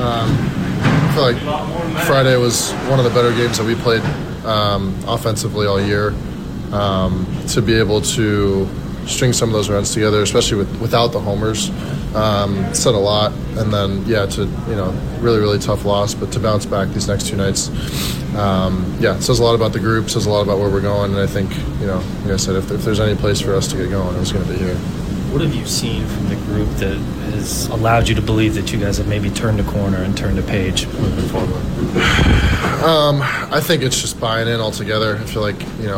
I feel like Friday was one of the better games that we played offensively all year. To be able to string some of those runs together, especially without the homers, said a lot. And then, to really, really tough loss, but to bounce back these next two nights, it says a lot about the group, says a lot about where we're going. And I think, like I said, if there's any place for us to get going, it's going to be here. What have you seen from the group that has allowed you to believe that you guys have maybe turned a corner and turned a page moving forward? I think it's just buying in altogether. I feel like,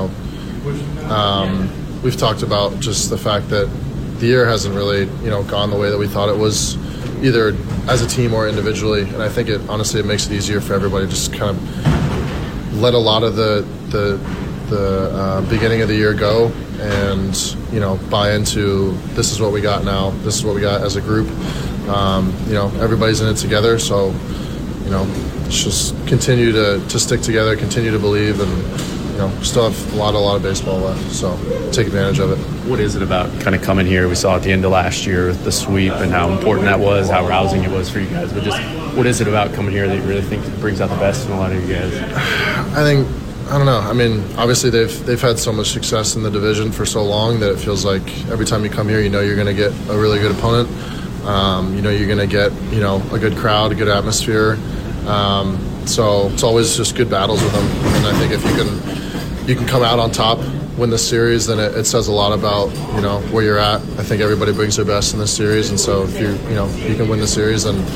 we've talked about just the fact that the year hasn't really, gone the way that we thought it was, either as a team or individually. And I think it makes it easier for everybody to just kind of let a lot of the beginning of the year go and, buy into this is what we got now. This is what we got as a group. Everybody's in it together. So, let's just continue to stick together, continue to believe, and, still have a lot of baseball left. So take advantage of it. What is it about kind of coming here? We saw at the end of last year with the sweep and how important that was, how rousing it was for you guys. But just what is it about coming here that you really think brings out the best in a lot of you guys? I don't know. I mean, obviously they've had so much success in the division for so long that it feels like every time you come here, you're going to get a really good opponent. You're going to get, a good crowd, a good atmosphere. So it's always just good battles with them. And I think if you can come out on top, win this series, then it says a lot about, where you're at. I think everybody brings their best in this series. And so if you can win the series, then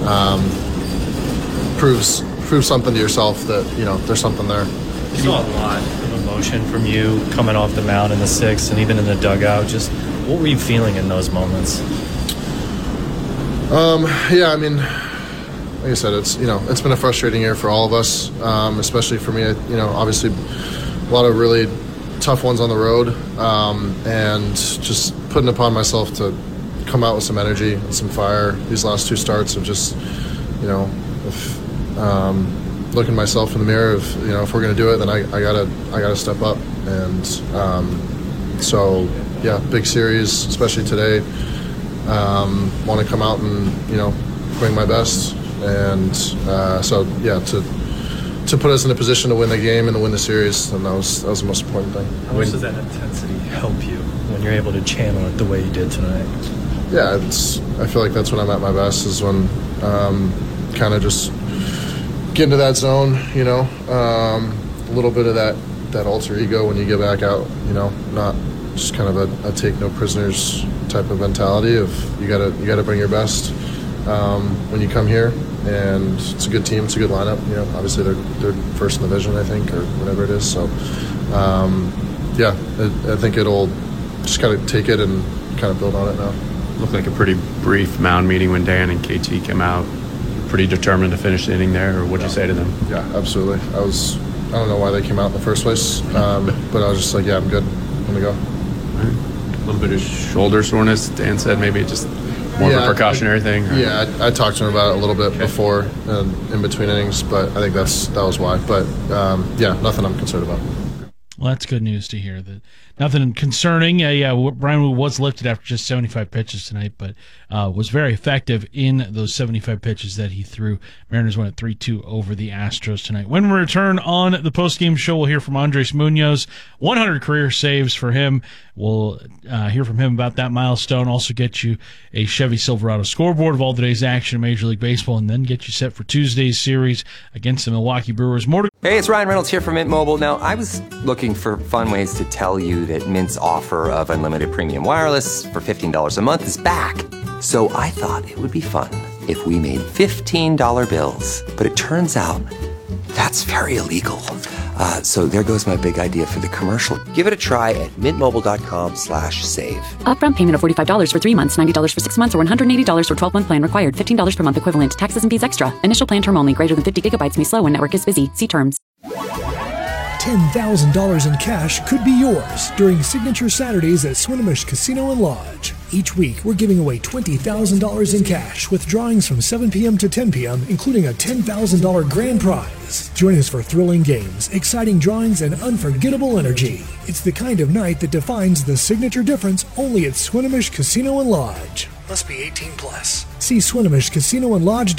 prove something to yourself that, there's something there. We saw a lot of emotion from you coming off the mound in the sixth and even in the dugout. Just what were you feeling in those moments? Like I said, it's been a frustrating year for all of us, especially for me. Obviously a lot of really tough ones on the road, and just putting upon myself to come out with some energy and some fire. These last two starts of just, looking myself in the mirror of, if we're going to do it, then I gotta step up. And big series, especially today. Want to come out and bring my best, and to put us in a position to win the game and to win the series, and that was the most important thing. How much does that intensity help you when you're able to channel it the way you did tonight? Yeah, I feel like that's when I'm at my best, is when kind of just get into that zone, a little bit of that alter ego when you get back out, not just kind of a take no prisoners type of mentality of you gotta bring your best when you come here, and it's a good team, it's a good lineup. Obviously they're first in the division, I think, or whatever it is. So I think it'll just kind of take it and kind of build on it now. Looked like a pretty brief mound meeting when Dan and KT came out. Pretty determined to finish the inning there, or what'd you say to them? Yeah, absolutely. I don't know why they came out in the first place, but I was just like, yeah, I'm good. I'm gonna go. A little bit of shoulder soreness, Dan said. Maybe just more of a precautionary thing. Or? Yeah, I talked to him about it a little bit before, in between innings, but I think that was why. But nothing I'm concerned about. Well, that's good news to hear. That nothing concerning. Bryan Woo was lifted after just 75 pitches tonight, but was very effective in those 75 pitches that he threw. Mariners went at 3-2 over the Astros tonight. When we return on the postgame show, we'll hear from Andres Munoz. 100 career saves for him. We'll hear from him about that milestone. Also get you a Chevy Silverado scoreboard of all today's action in Major League Baseball, and then get you set for Tuesday's series against the Milwaukee Brewers. Hey, it's Ryan Reynolds here from Mint Mobile. Now, I was looking for fun ways to tell you that Mint's offer of unlimited premium wireless for $15 a month is back. So I thought it would be fun if we made $15 bills. But it turns out that's very illegal. So there goes my big idea for the commercial. Give it a try at mintmobile.com/save. Upfront payment of $45 for 3 months, $90 for 6 months, or $180 for 12-month plan required. $15 per month equivalent. Taxes and fees extra. Initial plan term only. Greater than 50 gigabytes may slow when network is busy. See terms. $10,000 in cash could be yours during Signature Saturdays at Swinomish Casino and Lodge. Each week, we're giving away $20,000 in cash with drawings from 7 p.m. to 10 p.m., including a $10,000 grand prize. Join us for thrilling games, exciting drawings, and unforgettable energy. It's the kind of night that defines the signature difference only at Swinomish Casino and Lodge. Must be 18 plus. See Swinomish Casino and Lodge.